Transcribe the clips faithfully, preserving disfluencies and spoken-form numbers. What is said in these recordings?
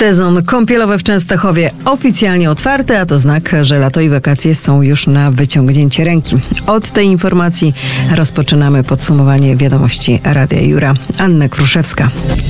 Sezon kąpielowy w Częstochowie oficjalnie otwarty, a to znak, że lato i wakacje są już na wyciągnięcie ręki. Od tej informacji rozpoczynamy podsumowanie wiadomości Radia Jura. Anna Kruszewska.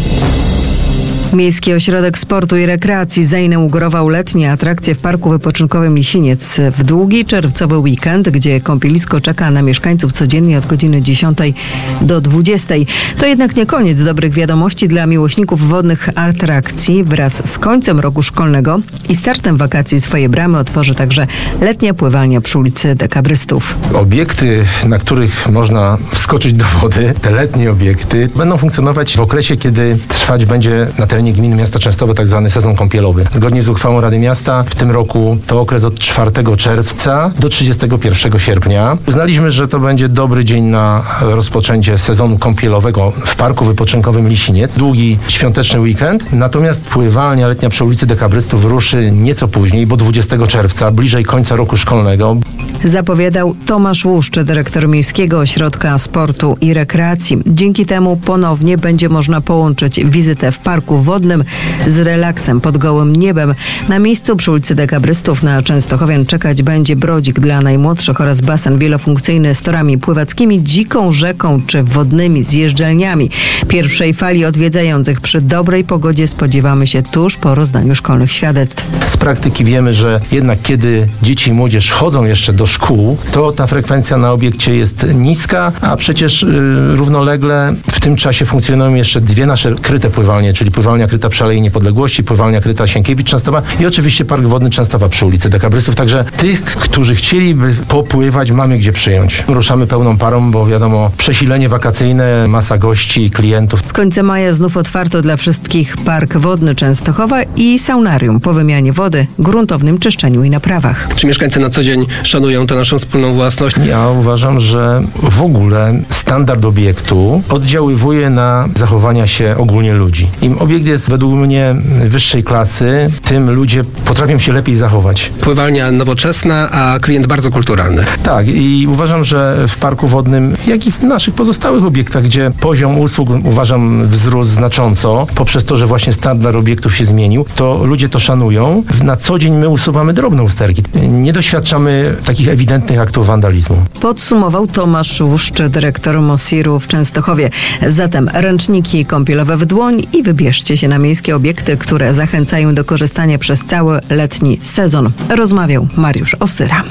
Miejski Ośrodek Sportu i Rekreacji zainaugurował letnie atrakcje w Parku Wypoczynkowym Lisiniec w długi czerwcowy weekend, gdzie kąpielisko czeka na mieszkańców codziennie od godziny dziesiątej do dwudziestej. To jednak nie koniec dobrych wiadomości dla miłośników wodnych atrakcji. Wraz z końcem roku szkolnego i startem wakacji swoje bramy otworzy także letnia pływalnia przy ulicy Dekabrystów. Obiekty, na których można wskoczyć do wody, te letnie obiekty, będą funkcjonować w okresie, kiedy trwać będzie na terenie gminy miasta Częstochowa tak zwany sezon kąpielowy. Zgodnie z uchwałą Rady Miasta w tym roku to okres od czwartego czerwca do trzydziestego pierwszego sierpnia. Uznaliśmy, że to będzie dobry dzień na rozpoczęcie sezonu kąpielowego w Parku Wypoczynkowym Lisiniec. Długi świąteczny weekend. Natomiast pływalnia letnia przy ulicy Dekabrystów ruszy nieco później, bo dwudziestego czerwca, bliżej końca roku szkolnego. Zapowiadał Tomasz Łuszcz, dyrektor Miejskiego Ośrodka Sportu i Rekreacji. Dzięki temu ponownie będzie można połączyć wizytę w parku wodnym z relaksem pod gołym niebem. Na miejscu przy ulicy Dekabrystów na Częstochowian czekać będzie brodzik dla najmłodszych oraz basen wielofunkcyjny z torami pływackimi, dziką rzeką czy wodnymi zjeżdżalniami. Pierwszej fali odwiedzających przy dobrej pogodzie spodziewamy się tuż po rozdaniu szkolnych świadectw. Z praktyki wiemy, że jednak kiedy dzieci i młodzież chodzą jeszcze do szkół, to ta frekwencja na obiekcie jest niska, a przecież yy, równolegle w tym czasie funkcjonują jeszcze dwie nasze kryte pływalnie, czyli pływalnia kryta przy Alei Niepodległości, pływalnia kryta Sienkiewicz Częstochowa i oczywiście Park Wodny Częstochowa przy ulicy Dekabrystów. Także tych, którzy chcieliby popływać, mamy gdzie przyjąć. Ruszamy pełną parą, bo wiadomo, przesilenie wakacyjne, masa gości i klientów. Z końca maja znów otwarto dla wszystkich Park Wodny Częstochowa i saunarium po wymianie wody, gruntownym czyszczeniu i naprawach. Czy mieszkańcy na co dzień szanują tę naszą wspólną własność? Ja uważam, że w ogóle standard obiektu oddziaływuje na zachowania się ogólnie ludzi. Im obiekt jest według mnie wyższej klasy, tym ludzie potrafią się lepiej zachować. Pływalnia nowoczesna, a klient bardzo kulturalny. Tak, i uważam, że w Parku Wodnym, jak i w naszych pozostałych obiektach, gdzie poziom usług uważam wzrósł znacząco, poprzez to, że właśnie standard obiektów się zmienił, to ludzie to szanują. Na co dzień my usuwamy drobne usterki. Nie doświadczamy takich ewidentnych aktów wandalizmu. Podsumował Tomasz Łuszcz, dyrektor Mosiru w Częstochowie. Zatem ręczniki kąpielowe w dłoń i wybierzcie się na miejskie obiekty, które zachęcają do korzystania przez cały letni sezon. Rozmawiał Mariusz Osyra.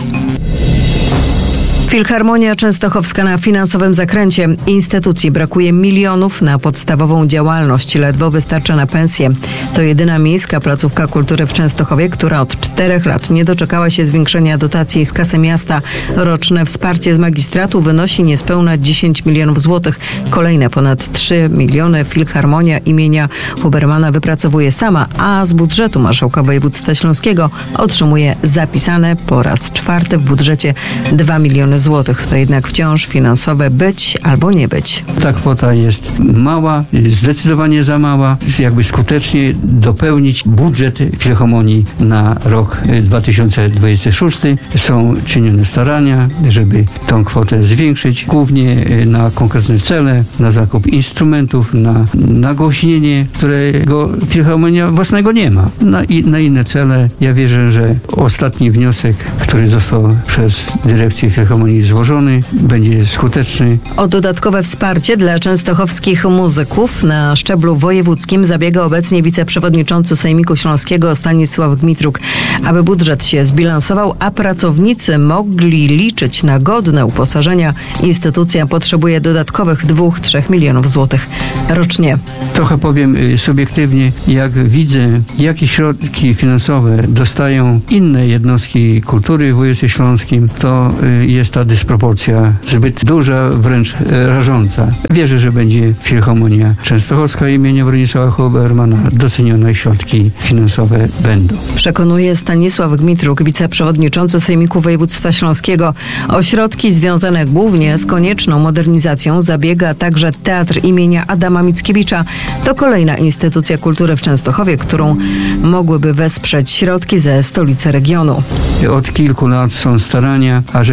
Filharmonia Częstochowska na finansowym zakręcie. Instytucji brakuje milionów na podstawową działalność. Ledwo wystarcza na pensje. To jedyna miejska placówka kultury w Częstochowie, która od czterech lat nie doczekała się zwiększenia dotacji z kasy miasta. Roczne wsparcie z magistratu wynosi niespełna dziesięć milionów złotych. Kolejne ponad trzy miliony Filharmonia imienia Hubermana wypracowuje sama, a z budżetu Marszałka Województwa Śląskiego otrzymuje zapisane po raz czwarty w budżecie dwa miliony złotych. To jednak wciąż finansowe być albo nie być. Ta kwota jest mała, zdecydowanie za mała. Jakby skutecznie dopełnić budżet Filharmonii na rok dwa tysiące dwudziesty szósty. Są czynione starania, żeby tą kwotę zwiększyć, głównie na konkretne cele, na zakup instrumentów, na nagłośnienie, którego Filharmonia własnego nie ma. Na, i, na inne cele. Ja wierzę, że ostatni wniosek, który został przez dyrekcję Filharmonii złożony, będzie skuteczny. O dodatkowe wsparcie dla częstochowskich muzyków na szczeblu wojewódzkim zabiega obecnie wiceprzewodniczący Sejmiku Śląskiego Stanisław Gmitruk. Aby budżet się zbilansował, a pracownicy mogli liczyć na godne uposażenia, instytucja potrzebuje dodatkowych dwóch, trzech milionów złotych rocznie. Trochę powiem subiektywnie, jak widzę, jakie środki finansowe dostają inne jednostki kultury w województwie śląskim, to jest ta dysproporcja zbyt duża, wręcz rażąca. Wierzę, że będzie Filharmonia Częstochowska imienia Bronisława Hubermana docenione środki finansowe będą. Przekonuje Stanisław Gmitruk, wiceprzewodniczący Sejmiku Województwa Śląskiego. O środki związane głównie z konieczną modernizacją zabiega także Teatr imienia Adama Mickiewicza. To kolejna instytucja kultury w Częstochowie, którą mogłyby wesprzeć środki ze stolicy regionu. Od kilku lat są starania, ażeby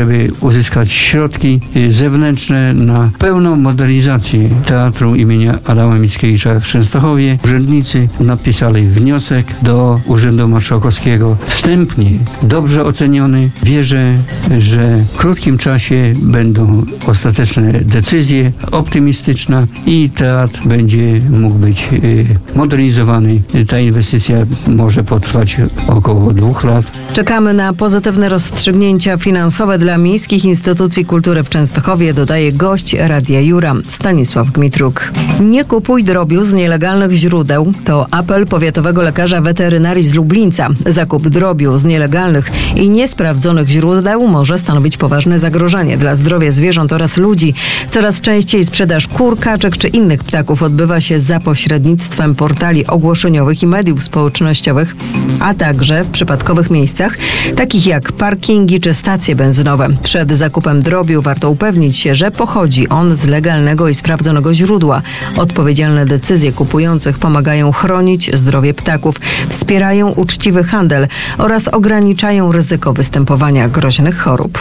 uzyskać środki zewnętrzne na pełną modernizację Teatru imienia Adama Mickiewicza w Częstochowie. Urzędnicy napisali wniosek do Urzędu Marszałkowskiego. Wstępnie dobrze oceniony. Wierzę, że w krótkim czasie będą ostateczne decyzje, optymistyczna i teatr będzie mógł być modernizowany. Ta inwestycja może potrwać około dwóch lat. Czekamy na pozytywne rozstrzygnięcia finansowe dla miejskich instytucji kultury w Częstochowie, dodaje gość Radia Jura, Stanisław Gmitruk. Nie kupuj drobiu z nielegalnych źródeł. To apel powiatowego lekarza weterynarii z Lublińca. Zakup drobiu z nielegalnych i niesprawdzonych źródeł może stanowić poważne zagrożenie dla zdrowia zwierząt oraz ludzi. Coraz częściej sprzedaż kur, kaczek czy innych ptaków odbywa się za pośrednictwem portali ogłoszeniowych i mediów społecznościowych, a także w przypadkowych miejscach, takich jak parkingi czy stacje benzynowe. Przed zakupem drobiu warto upewnić się, że pochodzi on z legalnego i sprawdzonego źródła. Odpowiedzialne decyzje kupujących pomagają chronić zdrowie ptaków, wspierają uczciwy handel oraz ograniczają ryzyko występowania groźnych chorób.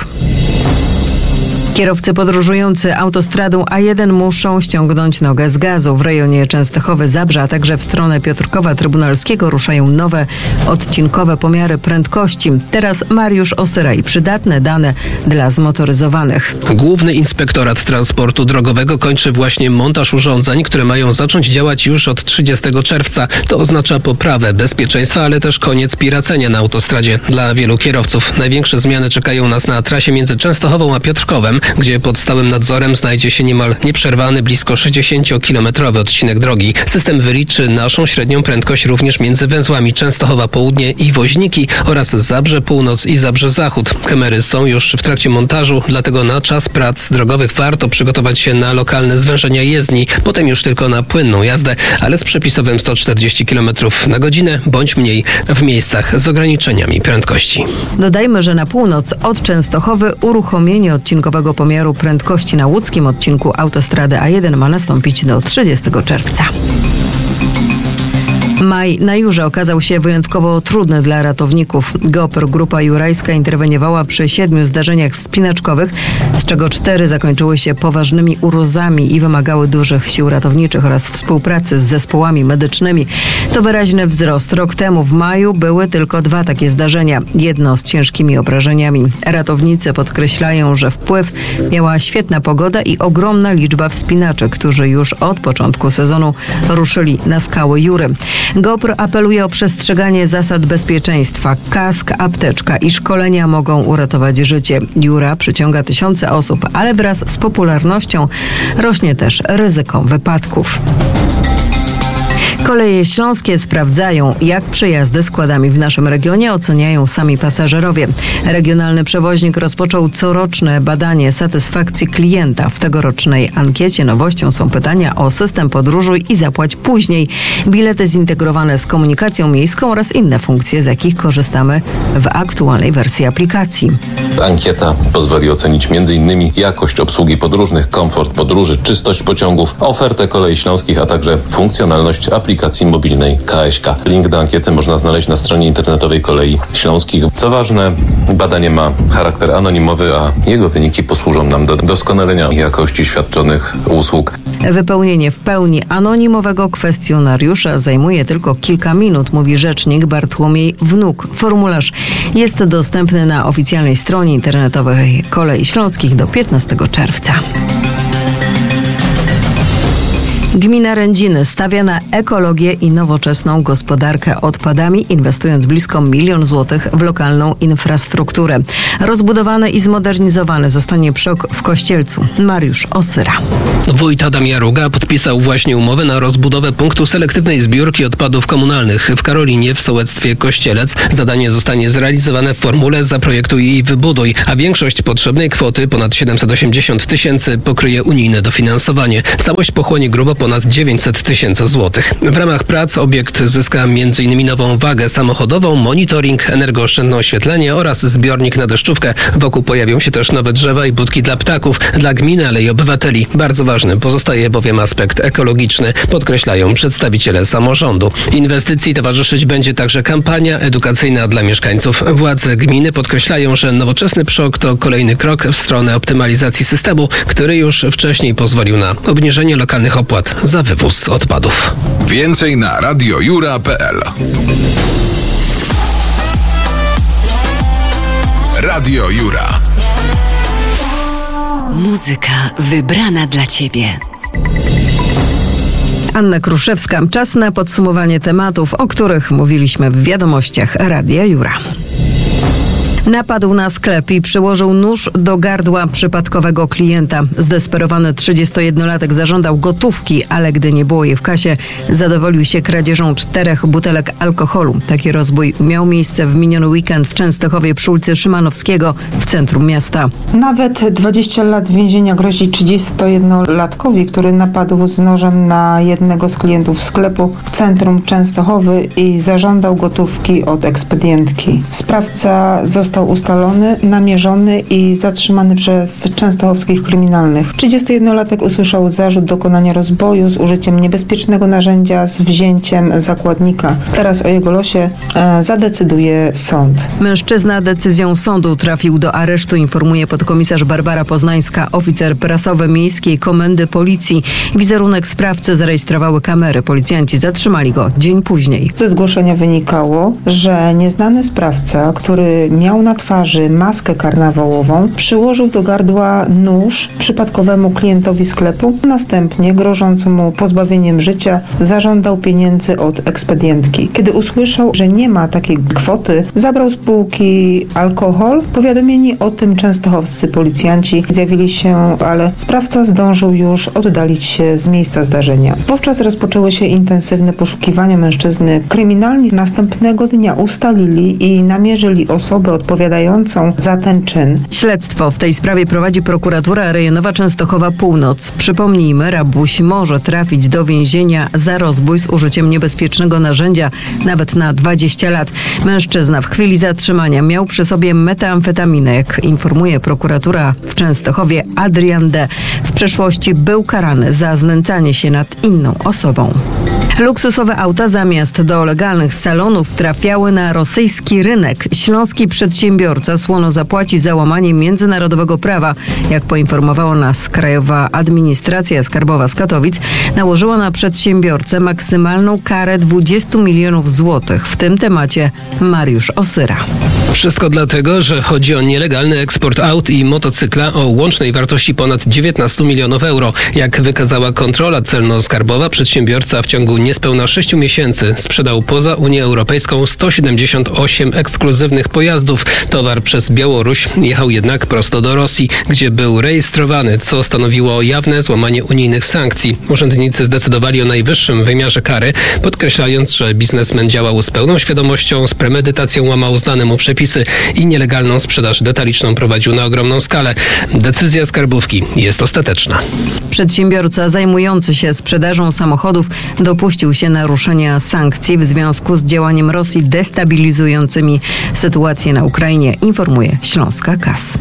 Kierowcy podróżujący autostradą A jeden muszą ściągnąć nogę z gazu. W rejonie Częstochowy-Zabrze, a także w stronę Piotrkowa Trybunalskiego ruszają nowe odcinkowe pomiary prędkości. Teraz Mariusz Osyra i przydatne dane dla zmotoryzowanych. Główny Inspektorat Transportu Drogowego kończy właśnie montaż urządzeń, które mają zacząć działać już od trzydziestego czerwca. To oznacza poprawę bezpieczeństwa, ale też koniec piracenia na autostradzie. Dla wielu kierowców największe zmiany czekają nas na trasie między Częstochową a Piotrkowem, gdzie pod stałym nadzorem znajdzie się niemal nieprzerwany, blisko sześćdziesięciokilometrowy odcinek drogi. System wyliczy naszą średnią prędkość również między węzłami Częstochowa Południe i Woźniki oraz Zabrze Północ i Zabrze Zachód. Kamery są już w trakcie montażu, dlatego na czas prac drogowych warto przygotować się na lokalne zwężenia jezdni, potem już tylko na płynną jazdę, ale z przepisowym sto czterdzieści kilometrów na godzinę bądź mniej w miejscach z ograniczeniami prędkości. Dodajmy, że na północ od Częstochowy uruchomienie odcinkowego pomiaru prędkości na łódzkim odcinku autostrady A jeden ma nastąpić do trzydziestego czerwca. Maj na Jurze okazał się wyjątkowo trudny dla ratowników. GOPR Grupa Jurajska interweniowała przy siedmiu zdarzeniach wspinaczkowych, z czego cztery zakończyły się poważnymi urozami i wymagały dużych sił ratowniczych oraz współpracy z zespołami medycznymi. To wyraźny wzrost. Rok temu w maju były tylko dwa takie zdarzenia, jedno z ciężkimi obrażeniami. Ratownicy podkreślają, że wpływ miała świetna pogoda i ogromna liczba wspinaczy, którzy już od początku sezonu ruszyli na skały Jury. GOPR apeluje o przestrzeganie zasad bezpieczeństwa. Kask, apteczka i szkolenia mogą uratować życie. Jura przyciąga tysiące osób, ale wraz z popularnością rośnie też ryzyko wypadków. Koleje śląskie sprawdzają, jak przejazdy składami w naszym regionie oceniają sami pasażerowie. Regionalny przewoźnik rozpoczął coroczne badanie satysfakcji klienta. W tegorocznej ankiecie nowością są pytania o system podróżuj i zapłać później, bilety zintegrowane z komunikacją miejską oraz inne funkcje, z jakich korzystamy w aktualnej wersji aplikacji. Ankieta pozwoli ocenić między innymi jakość obsługi podróżnych, komfort podróży, czystość pociągów, ofertę kolei śląskich, a także funkcjonalność aplikacji mobilnej K S K. Link do ankiety można znaleźć na stronie internetowej Kolei Śląskich. Co ważne, badanie ma charakter anonimowy, a jego wyniki posłużą nam do doskonalenia jakości świadczonych usług. Wypełnienie w pełni anonimowego kwestionariusza zajmuje tylko kilka minut, mówi rzecznik Bartłomiej Wnuk. Formularz jest dostępny na oficjalnej stronie internetowej Kolei Śląskich do piętnastego czerwca. Gmina Rędziny stawia na ekologię i nowoczesną gospodarkę odpadami, inwestując blisko milion złotych w lokalną infrastrukturę. Rozbudowany i zmodernizowany zostanie przok w Kościelcu. Mariusz Osyra. Wójt Adam Jaruga podpisał właśnie umowę na rozbudowę punktu selektywnej zbiórki odpadów komunalnych w Karolinie w sołectwie Kościelec. Zadanie zostanie zrealizowane w formule zaprojektuj i wybuduj, a większość potrzebnej kwoty, ponad siedemset osiemdziesiąt tysięcy, pokryje unijne dofinansowanie. Całość pochłonie grubo ponad dziewięćset tysięcy złotych. W ramach prac obiekt zyska m.in. nową wagę samochodową, monitoring, energooszczędne oświetlenie oraz zbiornik na deszczówkę. Wokół pojawią się też nowe drzewa i budki dla ptaków. Dla gminy, ale i obywateli bardzo ważny pozostaje bowiem aspekt ekologiczny, podkreślają przedstawiciele samorządu. Inwestycji towarzyszyć będzie także kampania edukacyjna dla mieszkańców. Władze gminy podkreślają, że nowoczesny przok to kolejny krok w stronę optymalizacji systemu, który już wcześniej pozwolił na obniżenie lokalnych opłat za wywóz odpadów. Więcej na radio jura kropka p l. Radio Jura. Muzyka wybrana dla Ciebie. Anna Kruszewska. Czas na podsumowanie tematów, o których mówiliśmy w wiadomościach Radia Jura. Napadł na sklep i przyłożył nóż do gardła przypadkowego klienta. Zdesperowany trzydziestojednolatek zażądał gotówki, ale gdy nie było jej w kasie, zadowolił się kradzieżą czterech butelek alkoholu. Taki rozbój miał miejsce w miniony weekend w Częstochowie przy ulicy Szymanowskiego w centrum miasta. Nawet dwadzieścia lat więzienia grozi trzydziestojednolatkowi, który napadł z nożem na jednego z klientów sklepu w centrum Częstochowy i zażądał gotówki od ekspedientki. Sprawca został ustalony, namierzony i zatrzymany przez częstochowskich kryminalnych. trzydziestojednolatek usłyszał zarzut dokonania rozboju z użyciem niebezpiecznego narzędzia z wzięciem zakładnika. Teraz o jego losie e, zadecyduje sąd. Mężczyzna decyzją sądu trafił do aresztu, informuje podkomisarz Barbara Poznańska, oficer prasowy Miejskiej Komendy Policji. Wizerunek sprawcy zarejestrowały kamery. Policjanci zatrzymali go dzień później. Ze zgłoszenia wynikało, że nieznany sprawca, który miał na twarzy maskę karnawałową, przyłożył do gardła nóż przypadkowemu klientowi sklepu. Następnie, grożąc mu pozbawieniem życia, zażądał pieniędzy od ekspedientki. Kiedy usłyszał, że nie ma takiej kwoty, zabrał z półki alkohol. Powiadomieni o tym częstochowscy policjanci zjawili się, ale sprawca zdążył już oddalić się z miejsca zdarzenia. Wówczas rozpoczęły się intensywne poszukiwania mężczyzny. Kryminalni następnego dnia ustalili i namierzyli osobę odpowiedzialną odpowiadającą za ten czyn. Śledztwo w tej sprawie prowadzi prokuratura rejonowa Częstochowa Północ. Przypomnijmy, rabuś może trafić do więzienia za rozbój z użyciem niebezpiecznego narzędzia nawet na dwadzieścia lat. Mężczyzna w chwili zatrzymania miał przy sobie metamfetaminę. Jak informuje prokuratura w Częstochowie, Adrian D. w przeszłości był karany za znęcanie się nad inną osobą. Luksusowe auta zamiast do legalnych salonów trafiały na rosyjski rynek. Śląski przedsiębiorca słono zapłaci za łamanie międzynarodowego prawa. Jak poinformowała nas Krajowa Administracja Skarbowa z Katowic, nałożyła na przedsiębiorcę maksymalną karę dwadzieścia milionów złotych. W tym temacie Mariusz Osyra. Wszystko dlatego, że chodzi o nielegalny eksport aut i motocykla o łącznej wartości ponad dziewiętnaście milionów euro. Jak wykazała kontrola celno-skarbowa, przedsiębiorca w ciągu niespełna sześciu miesięcy sprzedał poza Unię Europejską sto siedemdziesiąt osiem ekskluzywnych pojazdów. Towar przez Białoruś jechał jednak prosto do Rosji, gdzie był rejestrowany, co stanowiło jawne złamanie unijnych sankcji. Urzędnicy zdecydowali o najwyższym wymiarze kary, podkreślając, że biznesmen działał z pełną świadomością, z premedytacją łamał znane mu przepisy i nielegalną sprzedaż detaliczną prowadził na ogromną skalę. Decyzja skarbówki jest ostateczna. Przedsiębiorca zajmujący się sprzedażą samochodów dopuścił się naruszenia sankcji w związku z działaniem Rosji destabilizującymi sytuację na Ukrainie, informuje Śląska K A S.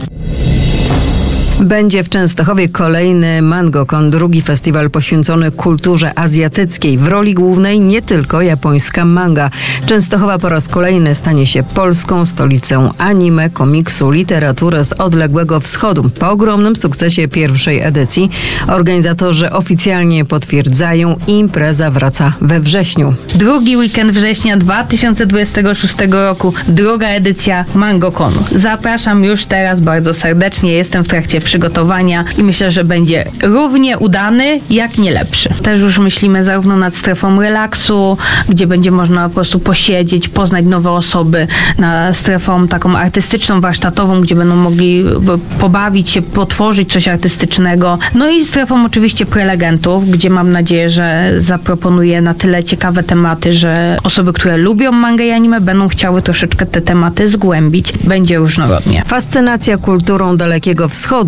Będzie w Częstochowie kolejny MangoCon, drugi festiwal poświęcony kulturze azjatyckiej. W roli głównej nie tylko japońska manga. Częstochowa po raz kolejny stanie się polską stolicą anime, komiksu, literatury z odległego wschodu. Po ogromnym sukcesie pierwszej edycji organizatorzy oficjalnie potwierdzają, impreza wraca we wrześniu. Drugi weekend września dwa tysiące dwudziestego szóstego roku, druga edycja MangoConu. Zapraszam już teraz bardzo serdecznie, jestem w trakcie przygotowania i myślę, że będzie równie udany, jak nie lepszy. Też już myślimy zarówno nad strefą relaksu, gdzie będzie można po prostu posiedzieć, poznać nowe osoby, nad strefą taką artystyczną, warsztatową, gdzie będą mogli pobawić się, potworzyć coś artystycznego. No i strefą oczywiście prelegentów, gdzie mam nadzieję, że zaproponuję na tyle ciekawe tematy, że osoby, które lubią mangę i anime, będą chciały troszeczkę te tematy zgłębić. Będzie różnorodnie. Fascynacja kulturą Dalekiego Wschodu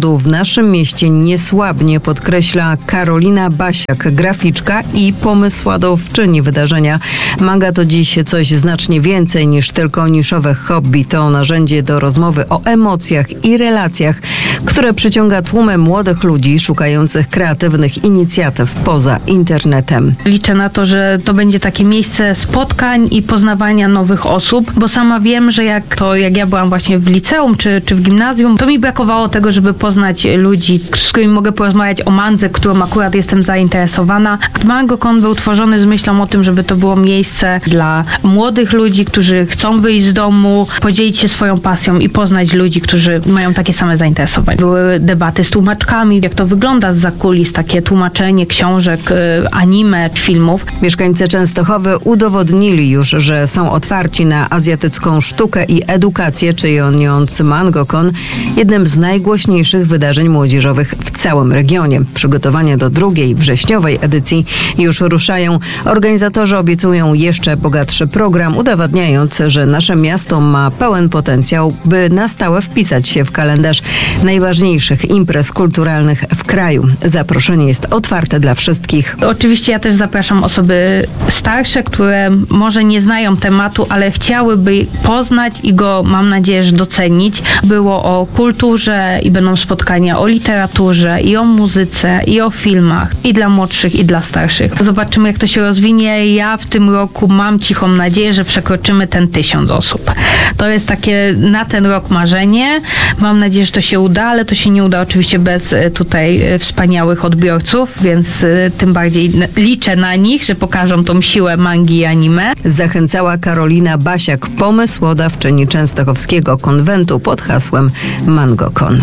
zawodu w naszym mieście nie słabnie, podkreśla Karolina Basiak, graficzka i pomysłodawczyni wydarzenia. Manga to dziś coś znacznie więcej niż tylko niszowe hobby. To narzędzie do rozmowy o emocjach i relacjach, które przyciąga tłumy młodych ludzi szukających kreatywnych inicjatyw poza internetem. Liczę na to, że to będzie takie miejsce spotkań i poznawania nowych osób, bo sama wiem, że jak to, jak ja byłam właśnie w liceum czy, czy w gimnazjum, to mi brakowało tego, żeby poznać ludzi, z którymi mogę porozmawiać o mandze, którą akurat jestem zainteresowana. MangoCon był tworzony z myślą o tym, żeby to było miejsce dla młodych ludzi, którzy chcą wyjść z domu, podzielić się swoją pasją i poznać ludzi, którzy mają takie same zainteresowania. Były debaty z tłumaczkami, jak to wygląda zza kulis, takie tłumaczenie książek, anime, filmów. Mieszkańcy Częstochowy udowodnili już, że są otwarci na azjatycką sztukę i edukację, czyniąc MangoCon jednym z najgłośniejszych wydarzeń młodzieżowych w całym regionie. Przygotowania do drugiej, wrześniowej edycji już ruszają. Organizatorzy obiecują jeszcze bogatszy program, udowadniając, że nasze miasto ma pełen potencjał, by na stałe wpisać się w kalendarz najważniejszych imprez kulturalnych w kraju. Zaproszenie jest otwarte dla wszystkich. Oczywiście ja też zapraszam osoby starsze, które może nie znają tematu, ale chciałyby poznać i go, mam nadzieję, że docenić. Było o kulturze i będą spotkania o literaturze i o muzyce i o filmach i dla młodszych i dla starszych. Zobaczymy, jak to się rozwinie. Ja w tym roku mam cichą nadzieję, że przekroczymy ten tysiąc osób. To jest takie na ten rok marzenie. Mam nadzieję, że to się uda, ale to się nie uda oczywiście bez tutaj wspaniałych odbiorców, więc tym bardziej liczę na nich, że pokażą tą siłę mangi i anime. Zachęcała Karolina Basiak, pomysłodawczyni Częstochowskiego konwentu pod hasłem MangoCon.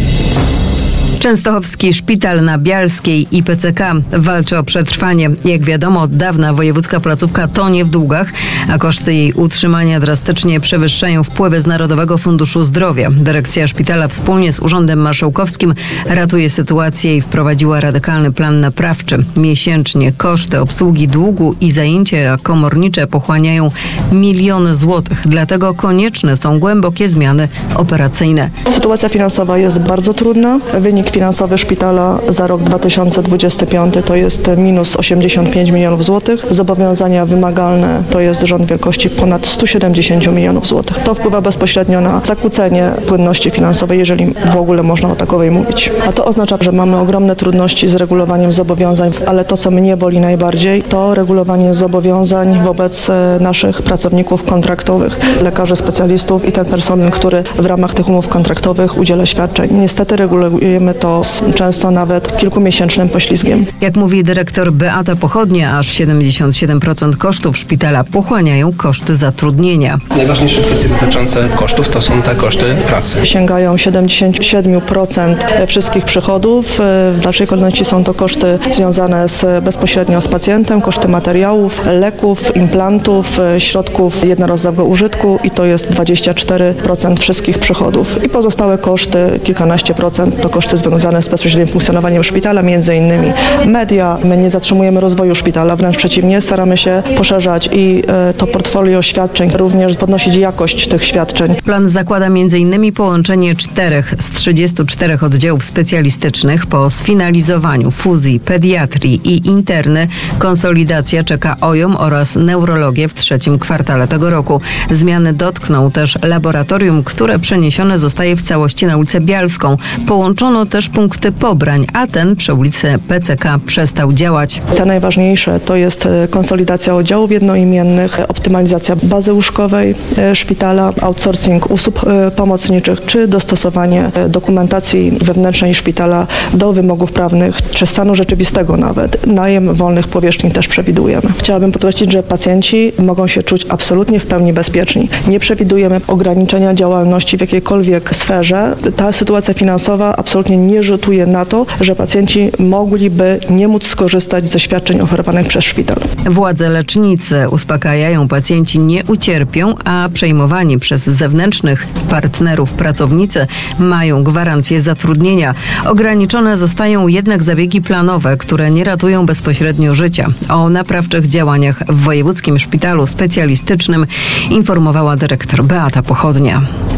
Częstochowski Szpital na Bialskiej i P C K walczy o przetrwanie. Jak wiadomo, od dawna wojewódzka placówka tonie w długach, a koszty jej utrzymania drastycznie przewyższają wpływy z Narodowego Funduszu Zdrowia. Dyrekcja szpitala wspólnie z Urzędem Marszałkowskim ratuje sytuację i wprowadziła radykalny plan naprawczy. Miesięcznie koszty obsługi długu i zajęcia komornicze pochłaniają miliony złotych. Dlatego konieczne są głębokie zmiany operacyjne. Sytuacja finansowa jest bardzo trudna. Wynik finansowy szpitala za rok dwa tysiące dwudziesty piąty to jest minus osiemdziesiąt pięć milionów złotych. Zobowiązania wymagalne to jest rząd wielkości ponad sto siedemdziesiąt milionów złotych. To wpływa bezpośrednio na zakłócenie płynności finansowej, jeżeli w ogóle można o takowej mówić. A to oznacza, że mamy ogromne trudności z regulowaniem zobowiązań, ale to, co mnie boli najbardziej, to regulowanie zobowiązań wobec naszych pracowników kontraktowych, lekarzy specjalistów i ten personel, który w ramach tych umów kontraktowych udziela świadczeń. Niestety regulujemy to z często nawet kilkumiesięcznym poślizgiem. Jak mówi dyrektor Beata Pochodnia, aż siedemdziesiąt siedem procent kosztów szpitala pochłaniają koszty zatrudnienia. Najważniejsze kwestie dotyczące kosztów to są te koszty pracy. Sięgają siedemdziesiąt siedem procent wszystkich przychodów. W dalszej kolejności są to koszty związane z, bezpośrednio z pacjentem, koszty materiałów, leków, implantów, środków jednorazowego użytku i to jest dwadzieścia cztery procent wszystkich przychodów. I pozostałe koszty, kilkanaście procent, to koszty związane z bezpośrednim funkcjonowaniem szpitala, między innymi media. My nie zatrzymujemy rozwoju szpitala, wręcz przeciwnie, staramy się poszerzać i e, to portfolio świadczeń, również podnosić jakość tych świadczeń. Plan zakłada między innymi połączenie czterech z trzydziestu czterech oddziałów specjalistycznych. Po sfinalizowaniu fuzji pediatrii i interny konsolidacja czeka O J O M oraz neurologię w trzecim kwartale tego roku. Zmiany dotkną też laboratorium, które przeniesione zostaje w całości na ulicę Bialską. Połączono też punkty pobrań, a ten przy ulicy P C K przestał działać. Te najważniejsze to jest konsolidacja oddziałów jednoimiennych, optymalizacja bazy łóżkowej szpitala, outsourcing usług pomocniczych, czy dostosowanie dokumentacji wewnętrznej szpitala do wymogów prawnych, czy stanu rzeczywistego nawet. Najem wolnych powierzchni też przewidujemy. Chciałabym podkreślić, że pacjenci mogą się czuć absolutnie w pełni bezpieczni. Nie przewidujemy ograniczenia działalności w jakiejkolwiek sferze. Ta sytuacja finansowa absolutnie nie rzutuje na to, że pacjenci mogliby nie móc skorzystać ze świadczeń oferowanych przez szpital. Władze lecznicy uspokajają, pacjenci nie ucierpią, a przejmowani przez zewnętrznych partnerów pracownicy mają gwarancję zatrudnienia. Ograniczone zostają jednak zabiegi planowe, które nie ratują bezpośrednio życia. O naprawczych działaniach w Wojewódzkim Szpitalu Specjalistycznym informowała dyrektor Beata Pochodnia.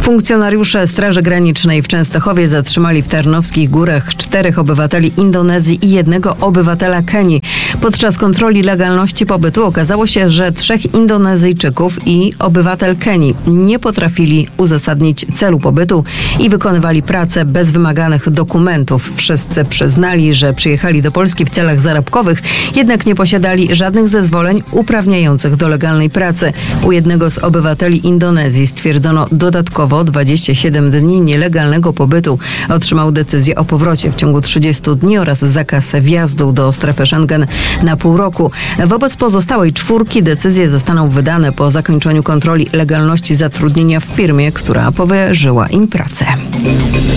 Funkcjonariusze Straży Granicznej w Częstochowie zatrzymali w Tarnowskich Górach czterech obywateli Indonezji i jednego obywatela Kenii. Podczas kontroli legalności pobytu okazało się, że trzech Indonezyjczyków i obywatel Kenii nie potrafili uzasadnić celu pobytu i wykonywali pracę bez wymaganych dokumentów. Wszyscy przyznali, że przyjechali do Polski w celach zarobkowych, jednak nie posiadali żadnych zezwoleń uprawniających do legalnej pracy. U jednego z obywateli Indonezji stwierdzono dodatkowo dwadzieścia siedem dni nielegalnego pobytu. Otrzymał decyzję o powrocie w ciągu trzydziestu dni oraz zakaz wjazdu do strefy Schengen na pół roku. Wobec pozostałej czwórki decyzje zostaną wydane po zakończeniu kontroli legalności zatrudnienia w firmie, która powierzyła im pracę.